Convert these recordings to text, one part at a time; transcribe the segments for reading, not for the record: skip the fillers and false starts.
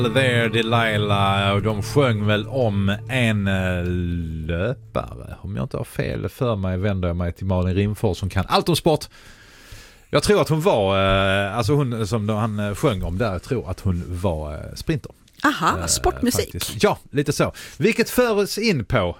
There Delilah, och de sjöng väl om en löpare. Om jag inte har fel för mig vänder jag mig till Malin Rimfors som kan allt om sport. Jag tror att hon var, alltså hon som han sjöng om där, jag tror att hon var sprinter. Aha, sportmusik. Faktiskt. Ja, lite så. Vilket för oss in på,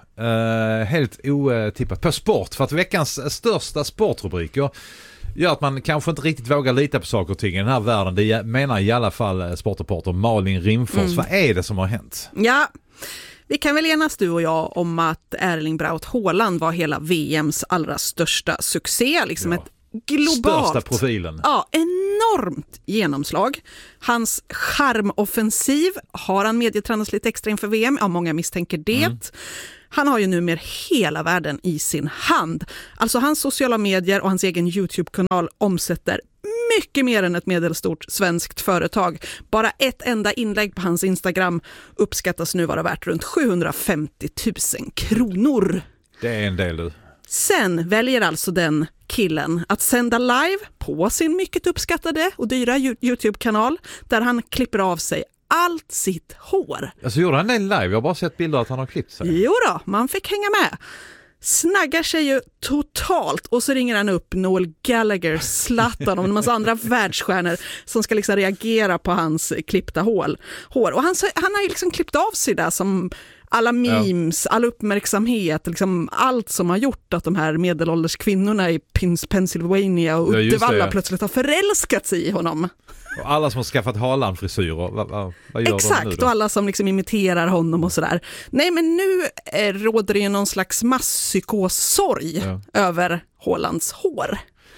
helt otippat, på sport. För att veckans största sportrubriker gör att man kanske inte riktigt vågar lita på saker och ting i den här världen. Det menar i alla fall sportreporter Malin Rimfors. Vad är det som har hänt? Ja, vi kan väl enas du och jag om att Erling Braut Haaland var hela VMs allra största succé. Liksom ett globalt, största profilen. Ja, enormt genomslag. Hans charmoffensiv har han medietränats lite extra inför VM. Ja, många misstänker det. Han har ju numera hela världen i sin hand. Alltså hans sociala medier och hans egen YouTube-kanal omsätter mycket mer än ett medelstort svenskt företag. Bara ett enda inlägg på hans Instagram uppskattas nu vara värt runt 750 000 kronor. Det är en del du. Sen väljer alltså den killen att sända live på sin mycket uppskattade och dyra YouTube-kanal där han klipper av sig allt sitt hår. Alltså gjorde han det live? Jag har bara sett bilder att han har klippt sig. Jo då, man fick hänga med. Snaggar sig ju totalt och så ringer han upp Noel Gallagher, Zlatan och en massa andra världsstjärnor som ska liksom reagera på hans klippta hår. Och han har ju liksom klippt av sig där som alla memes, all uppmärksamhet, liksom allt som har gjort att de här medelålders kvinnorna i Pennsylvania och Uddevalla plötsligt har förälskat sig i honom. Och alla som har skaffat Haaland-frisyrer, vad gör Exakt, de nu då? och alla som liksom imiterar honom och sådär. Nej, men nu råder det ju någon slags masspsykossorg över Haalands hår.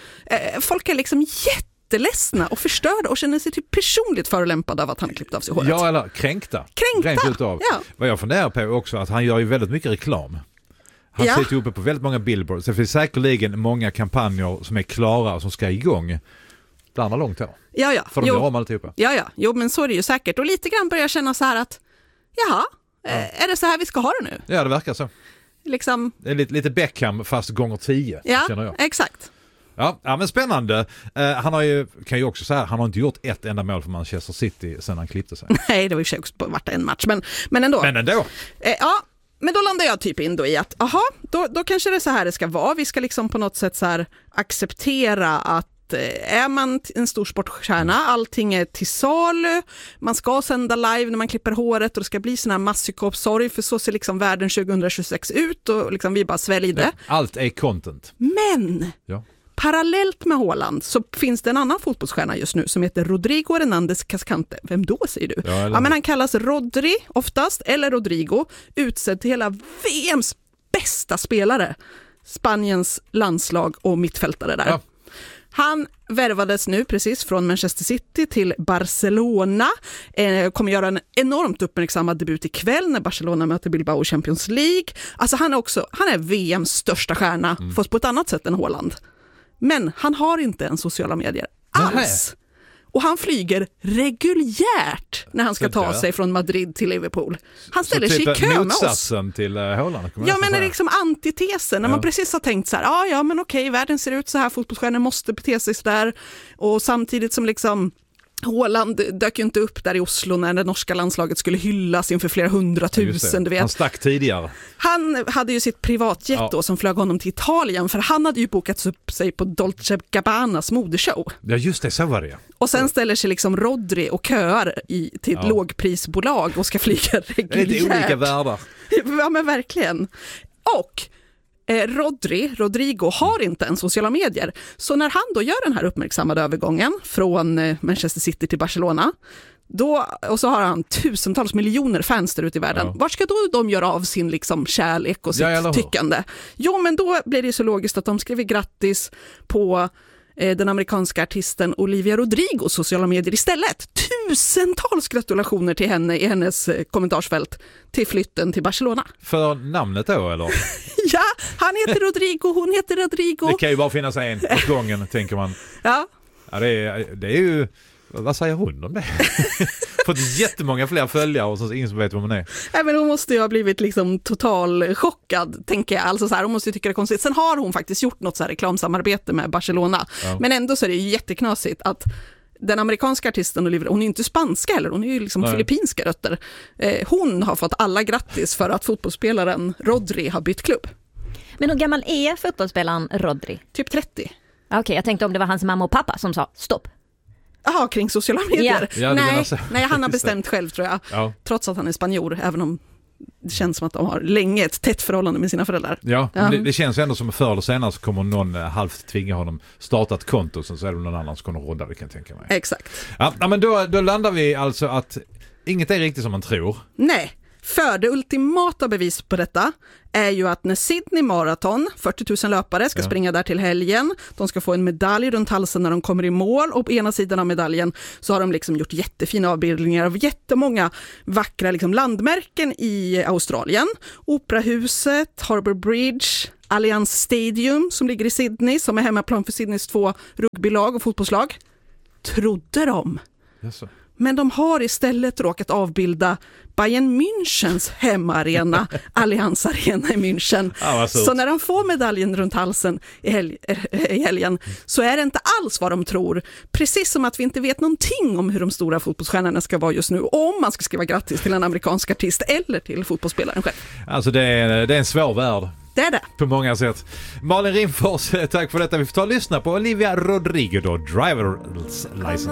Folk är liksom jätteledsna och förstörda och känner sig typ personligt förolämpade av att han klippt av sig håret. Ja, eller kränkta. Rent utav. Ja. Vad jag funderar på också att han gör ju väldigt mycket reklam. Han sitter uppe på väldigt många billboards. Det finns säkerligen många kampanjer som är klara och som ska igång. Bland långt här. Ja. För de gör om alltihopa. Ja. Jo, men så är det ju säkert. Och lite grann börjar jag känna så här att är det så här vi ska ha det nu? Ja, det verkar så. Liksom... Det är lite Beckham fast gånger 10, känner jag. Exakt. Ja, men spännande. Han har ju, kan ju också säga, han har inte gjort ett enda mål för Manchester City sedan han klippte sig. Nej, det var ju också varit en match, men ändå. Men då landar jag typ in då i att, då kanske det är så här det ska vara. Vi ska liksom på något sätt så här acceptera att är man en stor sportstjärna, allting är till salu, man ska sända live när man klipper håret och det ska bli sån här masspsykossorg, för så ser liksom världen 2026 ut och liksom vi bara sväljer det. Allt är content. Men parallellt med Haaland så finns det en annan fotbollsstjärna just nu som heter Rodrigo Hernández Cascante. Vem då säger du? Ja, men han kallas Rodri oftast, eller Rodrigo, utsedd till hela VMs bästa spelare. Spaniens landslag och mittfältare där. Ja. Han värvades nu precis från Manchester City till Barcelona. Kommer göra en enormt uppmärksammad debut ikväll när Barcelona möter Bilbao i Champions League. Alltså han är VMs största stjärna, fast på ett annat sätt än Haaland. Men han har inte en sociala medier alls. Och han flyger reguljärt när han ska ta sig från Madrid till Liverpool. Han ställer sig i kö med oss. Motsatsen till Haaland. Ja, men det är liksom antitesen. När man precis har tänkt så här, men okej, världen ser ut så här, fotbollsstjärnor måste bete sig så där. Och samtidigt som liksom Haaland dök ju inte upp där i Oslo när det norska landslaget skulle hyllas inför flera 100 000. Du vet. Han stack tidigare. Han hade ju sitt privatjet då som flög honom till Italien, för han hade ju bokat upp sig på Dolce Gabbanas modeshow. Ja, just det, så var det. Och sen ställer sig liksom Rodri och köar till ett lågprisbolag och ska flyga reguljärt. Det är olika världar. Ja, men verkligen. Och Rodrigo har inte en sociala medier. Så när han då gör den här uppmärksammade övergången från Manchester City till Barcelona, och så har han tusentals miljoner fans där ute i världen. Var ska då de göra av sin liksom kärlek och sitt tyckande? Jo, men då blir det så logiskt att de skriver grattis på den amerikanska artisten Olivia Rodrigos sociala medier istället. Tusentals gratulationer till henne i hennes kommentarsfält till flytten till Barcelona. För namnet då, eller? Ja, han heter Rodrigo, hon heter Rodrigo. Det kan ju bara finnas en åt gången, tänker man. Ja, det är ju... Vad säger hon om det? Fått jättemånga fler följare och så ingen som vet vad man är. Nej, men hon måste ju ha blivit liksom total chockad, tänker jag. Alltså så här, hon måste ju tycka det är konstigt. Sen har hon faktiskt gjort något så här reklamsamarbete med Barcelona. Ja. Men ändå så är det ju jätteknasigt att den amerikanska artisten Olivia, hon är ju inte spanska heller, hon är ju liksom filippinska rötter. Hon har fått alla grattis för att fotbollsspelaren Rodri har bytt klubb. Men hur gammal är fotbollsspelaren Rodri? Typ 30. Okej, jag tänkte om det var hans mamma och pappa som sa stopp. Jaha, kring sociala medier. Ja, nej, han har bestämt själv tror jag. Ja. Trots att han är spanjor, även om det känns som att de har länge ett tätt förhållande med sina föräldrar. Ja, det känns ändå som förr eller senare så kommer någon halvt tvinga honom starta ett konto, så är det någon annan som kommer rodda, det kan jag tänka mig. Exakt. Ja, men då landar vi alltså att inget är riktigt som man tror. Nej. För det ultimata bevis på detta är ju att när Sydney Marathon, 40 000 löpare, ska springa där till helgen. De ska få en medalj runt halsen när de kommer i mål, och på ena sidan av medaljen så har de liksom gjort jättefina avbildningar av jättemånga vackra liksom landmärken i Australien. Operahuset, Harbour Bridge, Allianz Stadium som ligger i Sydney, som är hemmaplan för Sydneys 2 rugbylag och fotbollslag. Trodde de. Yes. Men de har istället råkat avbilda Bayern Münchens hemmaarena, Allianz Arena i München. Så när de får medaljen runt halsen i helgen så är det inte alls vad de tror. Precis som att vi inte vet någonting om hur de stora fotbollsstjärnorna ska vara just nu. Om man ska skriva grattis till en amerikansk artist eller till fotbollsspelaren själv. Alltså det är en svår värld. Det är det. På många sätt. Malin Rimfors, tack för detta. Vi får ta och lyssna på Olivia Rodrigo då, Driver's License.